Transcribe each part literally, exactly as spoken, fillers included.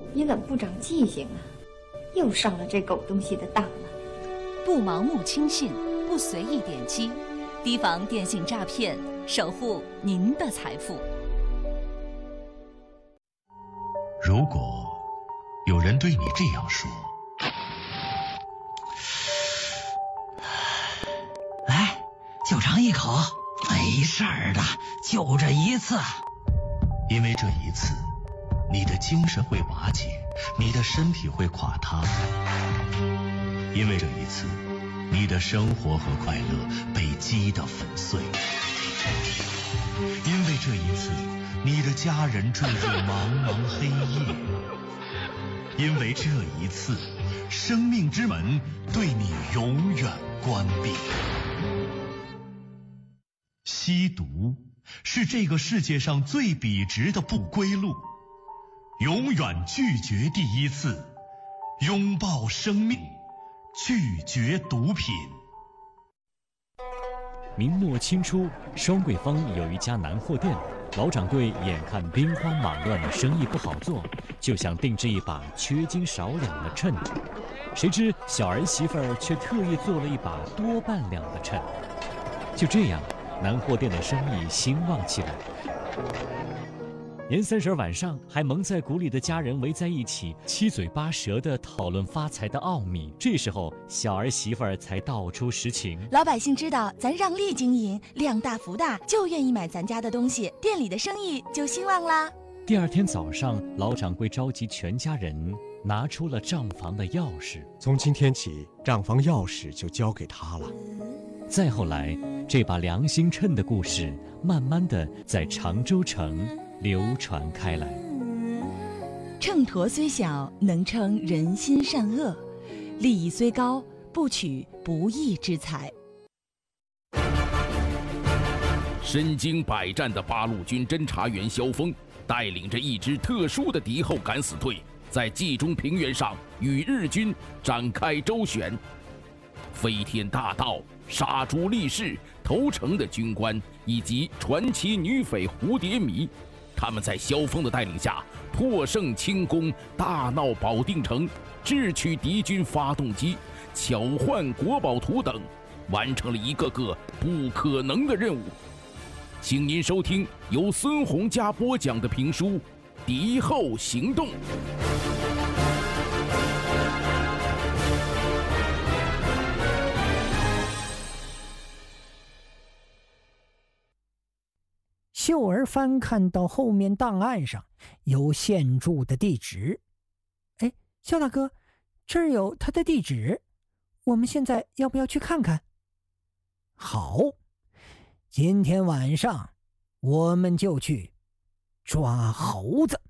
你怎么不长记性啊？又上了这狗东西的当了。 不盲目轻信，不随意点击，提防电信诈骗，守护您的财富。 如果有人对你这样说， 来，就尝一口，没事儿的，就这一次。 因为这一次，你的精神会瓦解，你的身体会垮塌。因为这一次，你的生活和快乐被击得粉碎。因为这一次，你的家人坠入茫茫黑夜。因为这一次，生命之门对你永远关闭。吸毒是这个世界上最笔直的不归路。永远拒绝第一次，拥抱生命，拒绝毒品。 明末清初，双桂坊有一家南货店，老掌柜眼看兵荒马乱，生意不好做，就想定制一把缺斤少两的秤。谁知小儿媳妇儿却特意做了一把多半两的秤。就这样，南货店的生意兴旺起来。年三十晚上，还蒙在鼓里的家人围在一起，七嘴八舌地讨论发财的奥秘。这时候，小儿媳妇儿才道出实情： 老百姓知道咱让利经营，量大福大，就愿意买咱家的东西，店里的生意就兴旺啦。 第二天早上，老掌柜召集全家人，拿出了账房的钥匙。 从今天起，账房钥匙就交给他了。 再后来，这把良心秤的故事，慢慢的在常州城流传开来。 秤砣虽小，能称人心善恶；利益虽高，不取不义之财。 身经百战的八路军侦察员萧峰，带领着一支特殊的敌后敢死队，在冀中平原上与日军展开周旋。飞天大盗、杀猪力士、投诚的军官以及传奇女匪蝴蝶迷，他们在萧峰的带领下破胜轻攻，大闹保定城，智取敌军发动机，巧换国宝图等，完成了一个个不可能的任务。请您收听由孙洪嘉播讲的评书《敌后行动》。 秀儿翻看到后面档案上有现住的地址。哎，肖大哥，这儿有他的地址，我们现在要不要去看看？好，今天晚上我们就去抓猴子。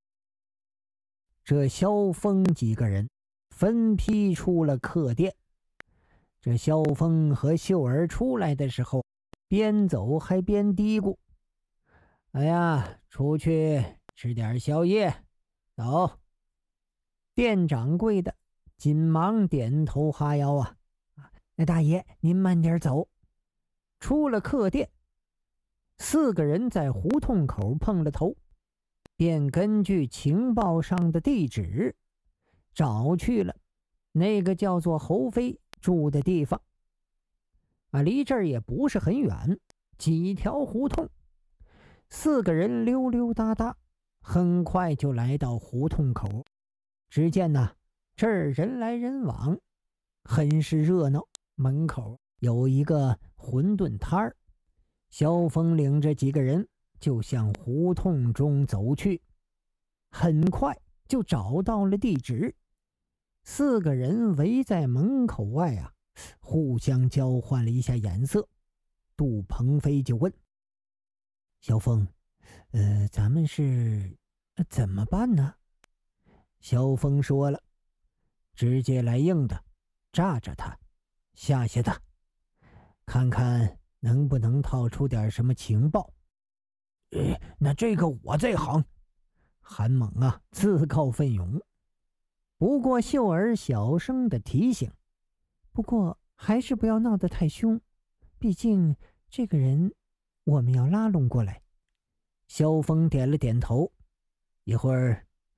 这萧峰几个人分批出了客店。这萧峰和秀儿出来的时候，边走还边嘀咕：哎呀，出去吃点宵夜，走。店掌柜的紧忙点头哈腰啊，那大爷您慢点走。出了客店，四个人在胡同口碰了头，便根据情报上的地址找去了那个叫做侯飞住的地方。啊，离这儿也不是很远，几条胡同。四个人溜溜达达，很快就来到胡同口。只见呐，这儿人来人往，很是热闹。门口有一个馄饨摊儿，萧峰领着几个人就向胡同中走去，很快就找到了地址。四个人围在门口外啊，互相交换了一下眼色。杜鹏飞就问：萧峰，呃，咱们是怎么办呢？萧峰说了：直接来硬的，炸着他，吓吓他，看看能不能套出点什么情报。呃，那这个我在行。韩猛啊，自告奋勇。不过秀儿小声的提醒：不过还是不要闹得太凶，毕竟这个人我们要拉拢过来。萧峰点了点头，一会儿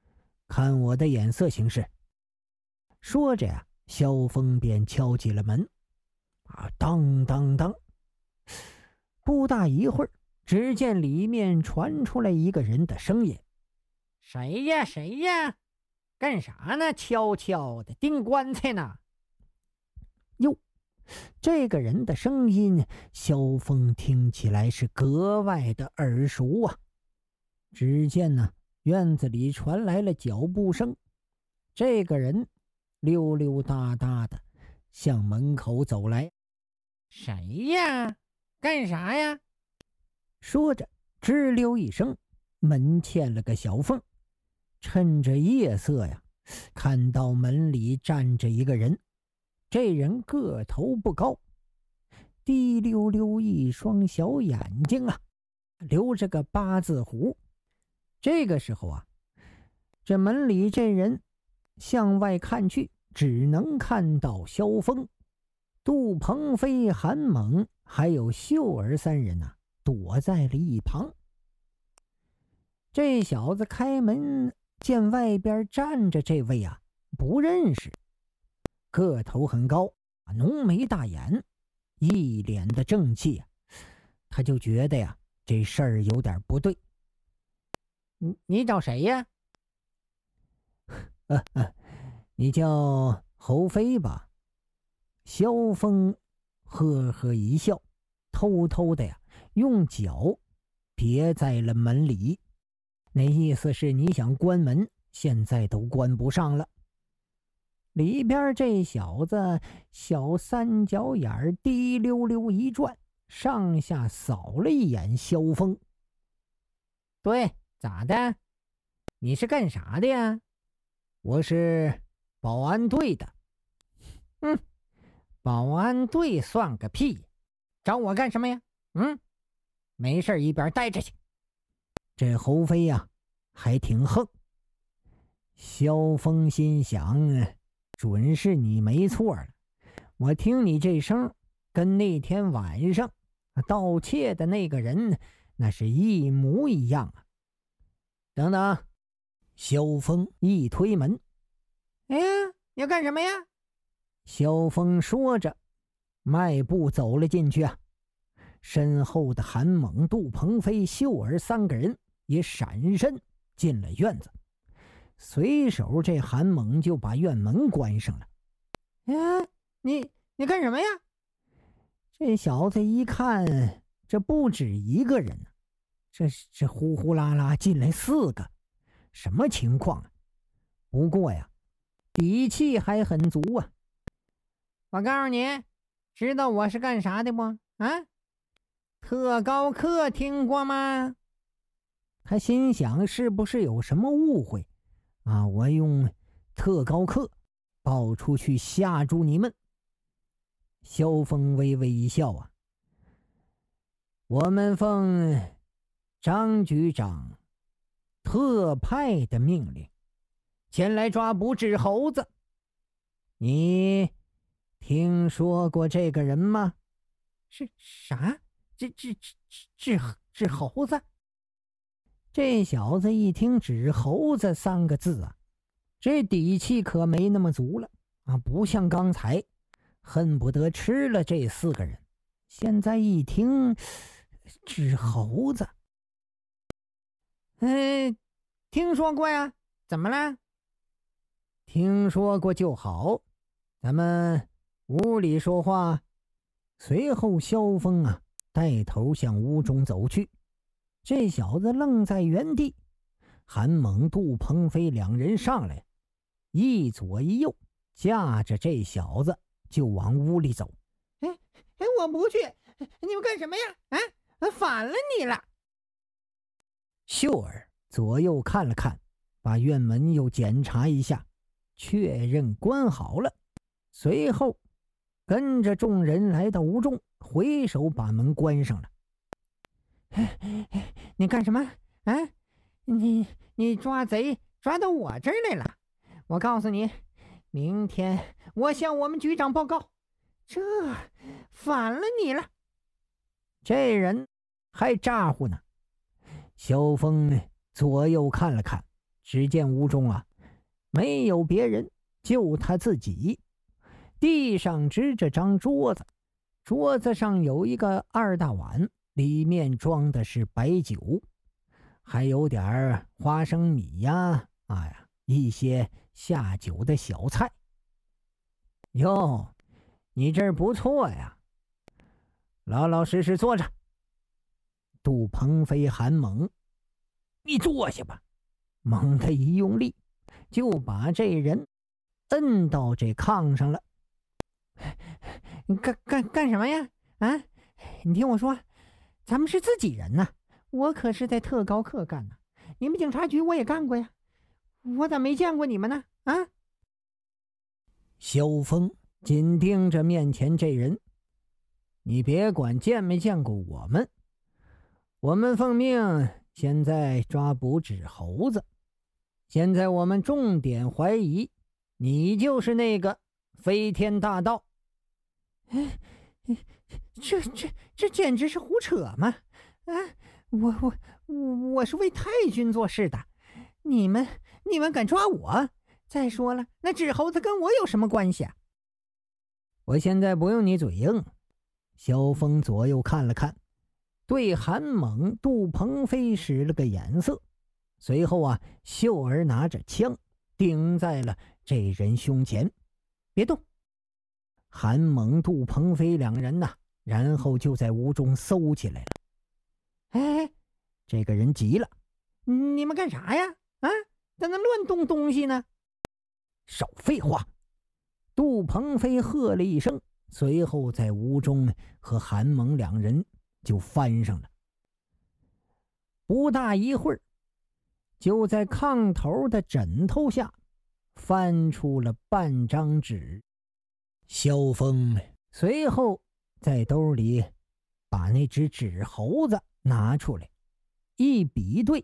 看我的眼色行事。说着呀，萧峰便敲起了门。啊，当当当！不大一会儿，只见里面传出来一个人的声音：“谁呀？谁呀？干啥呢？悄悄的钉棺材呢？”哟，这个人的声音，萧峰听起来是格外的耳熟啊。只见呢，院子里传来了脚步声，这个人溜溜达达的向门口走来。谁呀？干啥呀？说着，吱溜一声，门嵌了个小缝。趁着夜色呀，看到门里站着一个人。这人个头不高，滴溜溜一双小眼睛啊，留着个八字胡。这个时候啊，这门里这人向外看去，只能看到萧峰、杜鹏飞、韩猛还有秀儿三人呐、啊，躲在了一旁。这小子开门见外边站着这位啊，不认识，个头很高，浓眉大眼，一脸的正气啊，他就觉得呀，这事儿有点不对。你你找谁呀？啊啊，你叫侯飞吧？萧峰呵呵一笑，偷偷的呀，用脚别在了门里，那意思是你想关门，现在都关不上了。里边这小子小三角眼儿滴溜溜一转，上下扫了一眼萧峰。对，咋的？你是干啥的呀？我是保安队的。嗯，保安队算个屁，找我干什么呀？嗯，没事一边待着去。这侯飞呀、啊，还挺横。萧峰心想，准是你没错了，我听你这声跟那天晚上盗窃的那个人那是一模一样啊。等等，萧峰一推门。哎呀，你要干什么呀？萧峰说着，迈步走了进去啊。身后的韩猛、杜鹏飞、秀儿三个人也闪身进了院子，随手这韩猛就把院门关上了。哎，你你干什么呀？这小子一看，这不止一个人呢、啊，这这呼呼啦啦进来四个，什么情况啊？不过呀，底气还很足啊。我告诉你，知道我是干啥的不？啊，特高课听过吗？他心想，是不是有什么误会啊？我用特高课报出去吓住你们。萧峰微微一笑啊，我们奉张局长特派的命令前来抓捕纸猴子，你听说过这个人吗？是啥？纸纸纸纸纸猴子？这小子一听纸猴子三个字啊，这底气可没那么足了啊，不像刚才恨不得吃了这四个人，现在一听纸猴子，哎，听说过呀？怎么了？听说过就好，咱们屋里说话。随后萧峰啊带头向屋中走去，这小子愣在原地。韩猛、杜鹏飞两人上来，一左一右架着这小子就往屋里走。哎哎，我不去！你们干什么呀？啊，反了你了！秀儿左右看了看，把院门又检查一下，确认关好了，随后跟着众人来到屋中，回手把门关上了。你干什么？啊，你你抓贼抓到我这儿来了！我告诉你，明天我向我们局长报告，这反了你了。这人还咋呼呢。萧峰左右看了看，只见屋中啊没有别人，就他自己。地上支着张桌子，桌子上有一个二大碗，里面装的是白酒，还有点花生米呀，啊呀，一些下酒的小菜。哟，你这儿不错呀，老老实实坐着。杜鹏飞喊猛：“你坐下吧！”猛地一用力，就把这人摁到这炕上了。干干干什么呀？啊，你听我说，咱们是自己人呐，我可是在特高课干呢。你们警察局我也干过呀，我咋没见过你们呢？啊！萧峰紧盯着面前这人，你别管见没见过我们，我们奉命现在抓捕纸猴子。现在我们重点怀疑你就是那个飞天大盗。哎，这这这简直是胡扯嘛！啊，我我我是为太君做事的，你们你们敢抓我？再说了，那纸猴子跟我有什么关系啊？我现在不用你嘴硬。萧峰左右看了看，对韩猛、杜鹏飞使了个眼色，随后啊，秀儿拿着枪顶在了这人胸前，别动。韩猛、杜鹏飞两人呐、啊，然后就在屋中搜起来了。哎，这个人急了，你们干啥呀？啊，在那乱动东西呢？少废话！杜鹏飞喝了一声，随后在屋中和韩猛两人就翻上了。不大一会儿，就在炕头的枕头下翻出了半张纸。萧峰随后在兜里把那只纸猴子拿出来，一比对，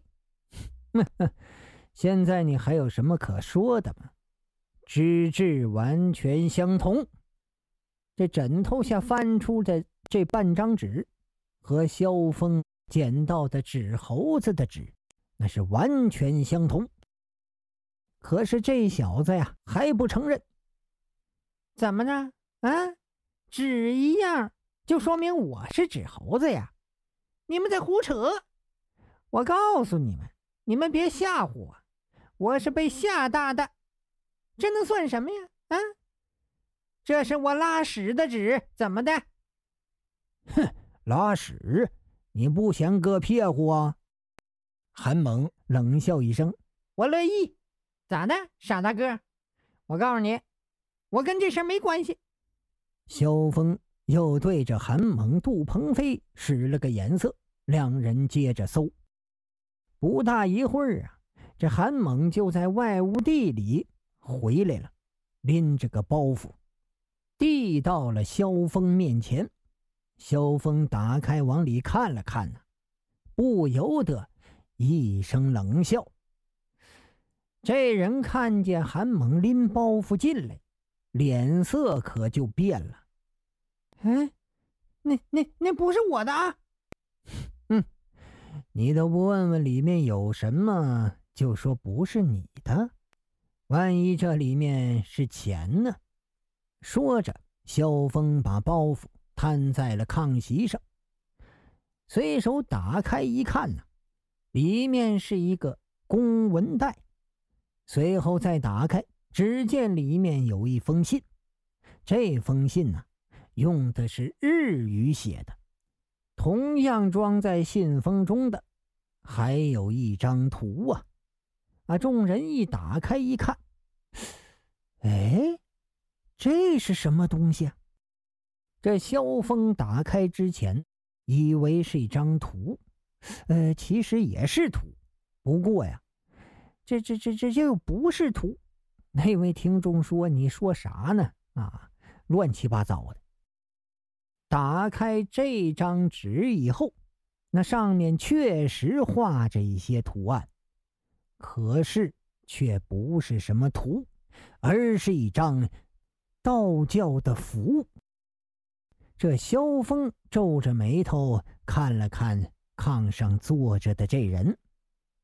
现在你还有什么可说的吗？纸质完全相同。这枕头下翻出的这半张纸和萧峰捡到的纸猴子的纸那是完全相同。可是这小子呀还不承认。怎么着啊？纸一样就说明我是纸猴子呀？你们在胡扯！我告诉你们，你们别吓唬我，我是被吓大的。这能算什么呀？啊，这是我拉屎的纸，怎么的？哼，拉屎？你不嫌哥撇乎啊？韩猛冷笑一声：“我乐意。咋的，傻大个？我告诉你，我跟这事儿没关系。”萧峰又对着韩猛、杜鹏飞使了个眼色，两人接着搜。不大一会儿啊，这韩猛就在外屋地里回来了，拎着个包袱，递到了萧峰面前。萧峰打开往里看了看呢、啊，不由得一声冷笑。这人看见韩猛拎包袱进来，脸色可就变了。哎，那那那不是我的啊！嗯，你都不问问里面有什么，就说不是你的，万一这里面是钱呢？说着，萧峰把包袱摊在了炕席上，随手打开一看呢、啊，里面是一个公文袋。随后再打开，只见里面有一封信。这封信呢、啊，用的是日语写的。同样装在信封中的还有一张图啊！啊，众人一打开一看，哎，这是什么东西啊？这萧峰打开之前以为是一张图，呃，其实也是图，不过呀，这这这这这又不是图。那位听众说：“你说啥呢？啊，乱七八糟的。”打开这张纸以后，那上面确实画着一些图案，可是却不是什么图，而是一张道教的符。这萧峰皱着眉头看了看炕上坐着的这人，